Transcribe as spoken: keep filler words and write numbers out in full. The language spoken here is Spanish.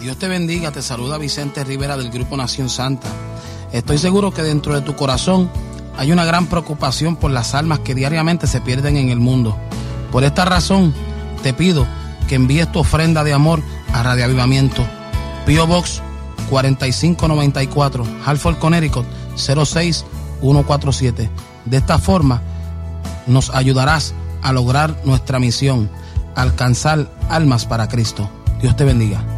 Dios te bendiga, te saluda Vicente Rivera del Grupo Nación Santa. Estoy seguro que dentro de tu corazón hay una gran preocupación por las almas que diariamente se pierden en el mundo. Por esta razón, te pido que envíes tu ofrenda de amor a Radio Avivamiento. P O Box cuarenta y cinco noventa y cuatro, Hartford, Connecticut, cero seis uno cuatro siete. De esta forma, nos ayudarás a lograr nuestra misión, alcanzar almas para Cristo. Dios te bendiga.